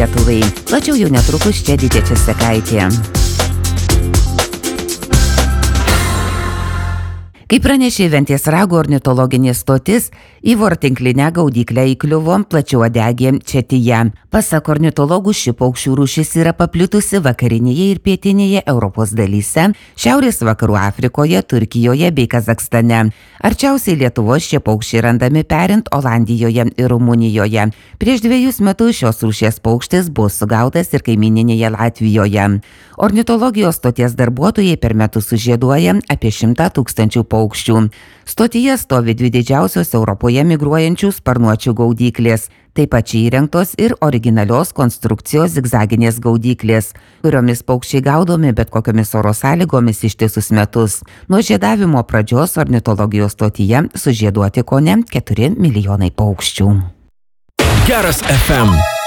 lietuviai. Plačiau jau netrukus čia Didė Česekaitė. Kaip pranešė Ventės rago ornitologinė stotis, į vortinklinę gaudyklę įkliuvo plačiauodegė četyje. Pasak ornitologų, ši paukščių rūšis yra paplitusi vakarinėje ir pietinėje Europos dalyse, šiaurės vakarų Afrikoje, Turkijoje bei Kazakstane. Arčiausiai Lietuvos šie paukščiai randami perint Olandijoje ir Rumunijoje. Prieš 2 metus šios rūšies paukštis buvo sugautas ir kaimininėje Latvijoje. Ornitologijos stoties darbuotojai per metus sužieduoja apie 100 000 paukščių. Stotyje stovi 2 didžiausios Europoje migruojančių sparnuočių gaudyklės. Taip pat čia įrengtos ir originalios konstrukcijos zigzaginės gaudyklės, kuriomis paukščiai gaudomi bet kokiomis oro sąlygomis ištisus metus. Nuo žiedavimo pradžios ornitologijos stotyje sužieduoti kone 4 milijonai paukščių. Geras FM.